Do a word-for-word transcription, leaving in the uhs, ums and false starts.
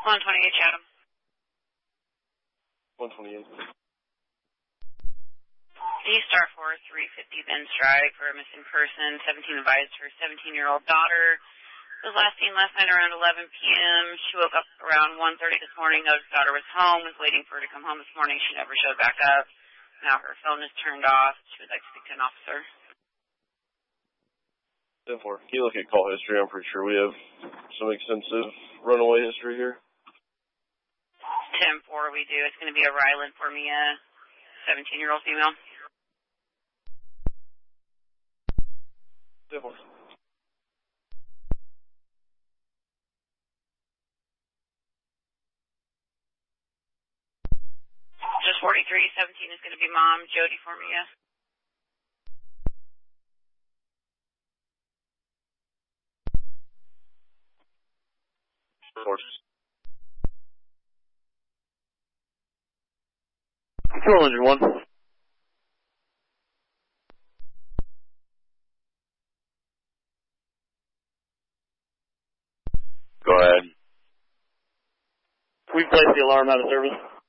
one twenty-eight, Chatham. one twenty-eight. D-Star four three fifty Ben's Drive for a missing person. seventeen advised her seventeen-year-old daughter was last seen last night around eleven p.m. She woke up around one thirty this morning. Noticed daughter was home, was waiting for her to come home this morning. She never showed back up. Now her phone is turned off. She would like to speak to an officer. ten four. Can you look at call history? I'm pretty sure we have some extensive runaway history here. ten four, we do. It's going to be a Ryland for me, a seventeen-year-old female. ten four. Just forty-three seventeen is going to be mom, Jody for me, yeah. Control engine one. Go ahead. We placed the alarm out of service.